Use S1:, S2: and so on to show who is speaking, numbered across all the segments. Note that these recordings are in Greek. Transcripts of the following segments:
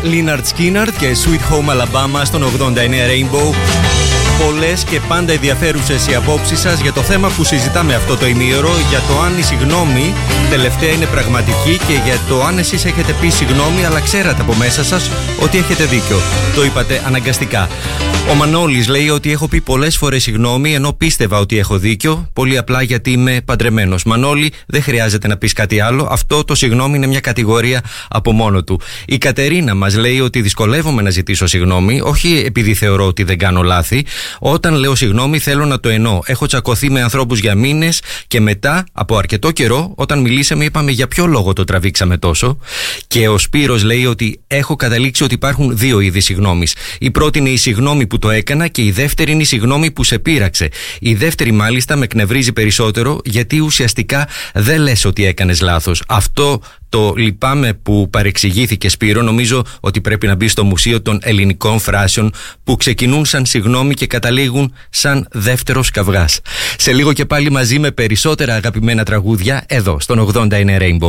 S1: Lynyrd Skynyrd και Sweet Home Alabama στον 89 Rainbow. Πολλές και πάντα ενδιαφέρουσες οι απόψεις σας για το θέμα που συζητάμε αυτό το ημίωρο, για το αν η συγγνώμη τελευταία είναι πραγματική και για το αν εσείς έχετε πει συγγνώμη αλλά ξέρατε από μέσα σας ότι έχετε δίκιο. Το είπατε αναγκαστικά. Ο Μανώλης λέει ότι έχω πει πολλές φορές συγγνώμη ενώ πίστευα ότι έχω δίκιο, πολύ απλά γιατί είμαι παντρεμένος. Μανώλη, δεν χρειάζεται να πεις κάτι άλλο. Αυτό το συγγνώμη είναι μια κατηγορία από μόνο του. Η Κατερίνα μας λέει ότι δυσκολεύομαι να ζητήσω συγγνώμη, όχι επειδή θεωρώ ότι δεν κάνω λάθη. Όταν λέω συγγνώμη, θέλω να το εννοώ. Έχω τσακωθεί με ανθρώπους για μήνες και μετά, από αρκετό καιρό, όταν μιλήσαμε, είπαμε για ποιο λόγο το τραβήξαμε τόσο. Και ο Σπύρος λέει ότι έχω καταλήξει ότι υπάρχουν δύο είδη συγγνώμης. Η πρώτη είναι η συγγνώμη που το έκανα και η δεύτερη είναι η συγγνώμη που σε πείραξε. Η δεύτερη, μάλιστα, με εκνευρίζει περισσότερο γιατί ουσιαστικά δεν λες ότι έκανες λάθος. Αυτό το λυπάμαι που παρεξηγήθηκε, Σπύρο. Νομίζω ότι πρέπει να μπει στο μουσείο των ελληνικών φράσεων που ξεκινούν σαν συγγνώμη και καταλήγουν σαν δεύτερος καυγάς. Σε λίγο και πάλι μαζί με περισσότερα αγαπημένα τραγούδια εδώ στον 89 Rainbow.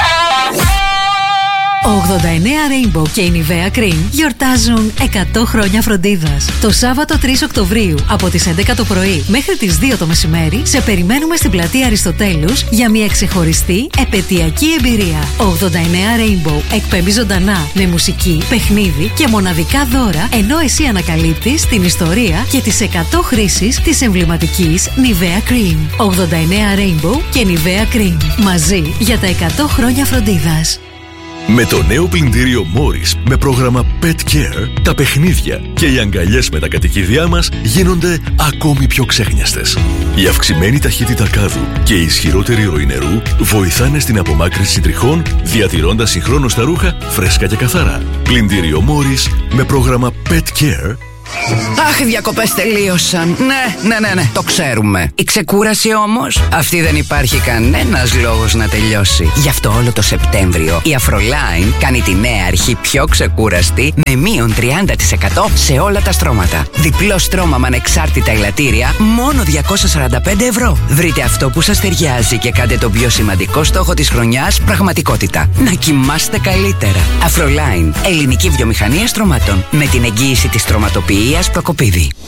S2: Ο 89 Rainbow και η Nivea Cream γιορτάζουν 100 χρόνια φροντίδας. Το Σάββατο 3 Οκτωβρίου από τις 11 το πρωί μέχρι τις 2 το μεσημέρι σε περιμένουμε στην πλατεία Αριστοτέλους για μια ξεχωριστή επαιτειακή εμπειρία. Ο 89 Rainbow εκπέμπει ζωντανά με μουσική, παιχνίδι και μοναδικά δώρα, ενώ εσύ ανακαλύπτεις την ιστορία και τις 100 χρήσεις της εμβληματικής Nivea Cream. 89 Rainbow και Nivea Cream μαζί για τα 100 χρόνια φροντίδας.
S3: Με το νέο πλυντήριο Morris με πρόγραμμα Pet Care, τα παιχνίδια και οι αγκαλιές με τα κατοικίδια μας γίνονται ακόμη πιο ξέχνιαστες. Η αυξημένη ταχύτητα κάδου και η ισχυρότερη ροή νερού βοηθάνε στην απομάκρυνση τριχών, διατηρώντας συγχρόνως τα ρούχα φρέσκα και καθαρά. Πλυντήριο Morris με πρόγραμμα Pet Care.
S4: Αχ, οι διακοπές τελείωσαν. Ναι, το ξέρουμε. Η ξεκούραση όμως, αυτή δεν υπάρχει κανένας λόγος να τελειώσει. Γι' αυτό όλο το Σεπτέμβριο η Afroline κάνει τη νέα αρχή πιο ξεκούραστη με μείον 30% σε όλα τα στρώματα. Διπλό στρώμα με ανεξάρτητα ελαττήρια, μόνο 245 ευρώ. Βρείτε αυτό που σας ταιριάζει και κάντε τον πιο σημαντικό στόχο της χρονιάς πραγματικότητα. Να κοιμάστε καλύτερα. Afroline, ελληνική βιομηχανία στρωμάτων. Με την εγγύηση της στρωματοποιίας Προκοπίδη.